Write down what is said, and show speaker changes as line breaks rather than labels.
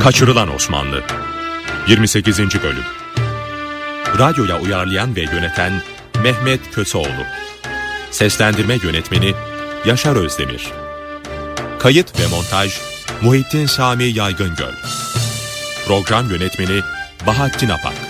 Kaçırılan Osmanlı 28. Bölüm. Radyoya uyarlayan ve yöneten Mehmet Köseoğlu. Seslendirme yönetmeni Yaşar Özdemir. Kayıt ve montaj Muhittin Sami Yaygıngöl. Program yönetmeni Bahattin Apak.